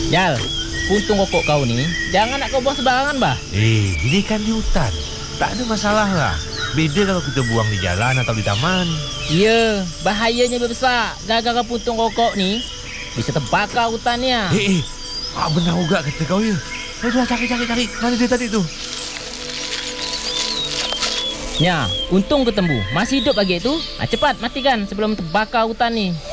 Jal, puntung kokok kau ni jangan nak kau buang sembarangan, bah. Ini kan di hutan. Tak ada masalah lah. Beda kalau kita buang di jalan atau di taman. Ya, bahayanya besar. Gara-gara puntung kokok ni bisa terbakar hutannya. Benar juga kata kau ya. Dah cari. Mana dia tadi tu? Ya, untung ketemu. Masih hidup lagi tu. Cepat matikan sebelum terbakar hutan ni.